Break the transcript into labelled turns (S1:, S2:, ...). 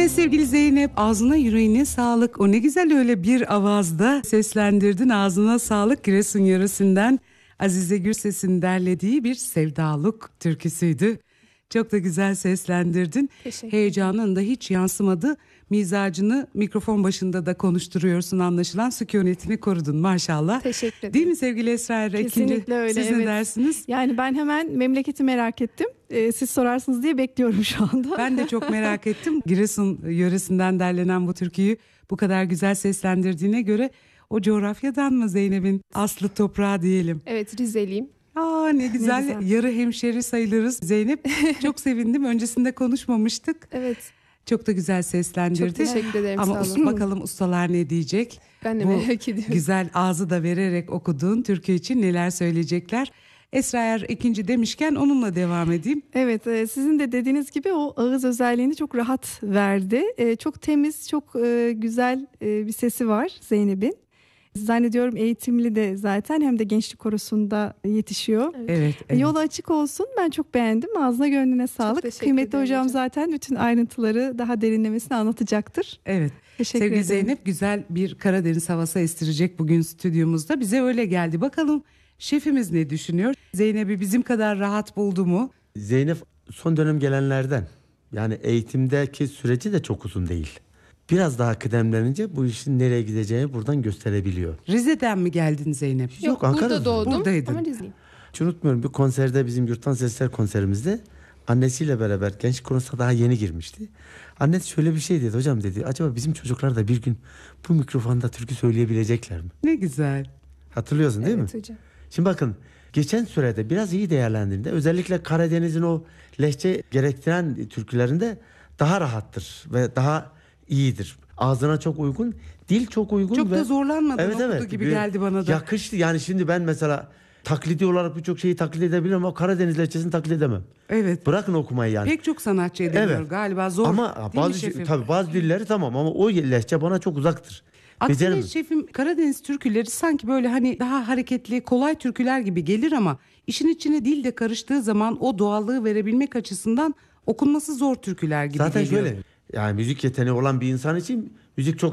S1: Evet sevgili Zeynep, ağzına yüreğine sağlık. O ne güzel öyle bir avazda seslendirdin. Ağzına sağlık. Giresun yöresinden Azize Gürses'in derlediği bir sevdalık türküsüydü. Çok da güzel seslendirdin. Heyecanın da hiç yansımadı. Mizacını mikrofon başında da konuşturuyorsun anlaşılan. Sükunetini korudun maşallah.
S2: Teşekkür ederim.
S1: Değil mi sevgili Esra Erkin?
S2: Kesinlikle öyle.
S1: Siz ne dersiniz?
S2: Yani ben hemen memleketi merak ettim. Siz sorarsınız diye bekliyorum şu anda.
S1: Ben de çok merak ettim. Giresun yöresinden derlenen bu türküyü bu kadar güzel seslendirdiğine göre o coğrafyadan mı Zeynep'in aslı toprağı diyelim?
S2: Evet, Rizeliyim.
S1: Ne güzel. Yarı hemşeri sayılırız Zeynep. Çok sevindim. Öncesinde konuşmamıştık.
S2: Evet.
S1: Çok da güzel seslendirdi.
S2: Çok teşekkür ederim.
S1: Ama
S2: sağ olun.
S1: bakalım ustalar ne diyecek?
S2: Ben de
S1: Bu
S2: merak ediyorum.
S1: güzel ağzı da vererek okuduğun türkü için neler söyleyecekler? Esra Erkin demişken onunla devam edeyim.
S2: Evet, sizin de dediğiniz gibi o ağız özelliğini çok rahat verdi. Çok temiz, çok güzel bir sesi var Zeynep'in. Zannediyorum eğitimli de zaten, hem de gençlik korosunda yetişiyor.
S1: Evet.
S2: Yolu açık olsun. Ben çok beğendim. Ağzına gönlüne sağlık. Kıymetli hocam zaten bütün ayrıntıları daha derinlemesine anlatacaktır.
S1: Evet.
S2: Teşekkür
S1: Sevgili
S2: ederim.
S1: Zeynep, güzel bir Karadeniz havası estirecek bugün stüdyomuzda. Bize öyle geldi. Bakalım şefimiz ne düşünüyor? Zeynep'i bizim kadar rahat buldu mu?
S3: Zeynep son dönem gelenlerden. Yani eğitimdeki süreci de çok uzun değil. Biraz daha kıdemlenince bu işin nereye gideceğini buradan gösterebiliyor.
S1: Rize'den mi geldin Zeynep?
S2: Yok,
S3: Ankara'da
S2: burada doğdum.
S1: Buradaydın.
S2: Ama Rizeliyim.
S3: Hiç unutmuyorum, bir konserde, bizim Yurttan Sesler konserimizde annesiyle beraber genç konusuna daha yeni girmişti. Annesi şöyle bir şey dedi, hocam dedi, acaba bizim çocuklar da bir gün bu mikrofonda türkü söyleyebilecekler mi?
S1: Ne güzel.
S3: Hatırlıyorsun değil mi?
S2: Evet hocam.
S3: Şimdi bakın, geçen sürede biraz iyi değerlendiğinde özellikle Karadeniz'in o lehçe gerektiren türkülerinde daha rahattır ve daha iyidir. Ağzına çok uygun, dil çok uygun.
S1: Çok
S3: ve
S1: da zorlanmadın okuduğu gibi geldi bana da.
S3: Yakıştı. Yani şimdi ben mesela taklidi olarak birçok şeyi taklit edebilirim ama Karadeniz lehçesini taklit edemem.
S1: Evet.
S3: Bırakın okumayı yani.
S1: Pek çok sanatçı edemiyor galiba, zor.
S3: Ama
S1: değil mi şefim?
S3: bazı dilleri tamam ama o lehçe bana çok uzaktır.
S1: Aksine
S3: Beceremem.
S1: şefim, Karadeniz türküleri sanki böyle hani daha hareketli, kolay türküler gibi gelir ama işin içine dil de karıştığı zaman o doğallığı verebilmek açısından okunması zor türküler gibi
S3: Zaten
S1: geliyor.
S3: şöyle, yani müzik yeteneği olan bir insan için müzik çok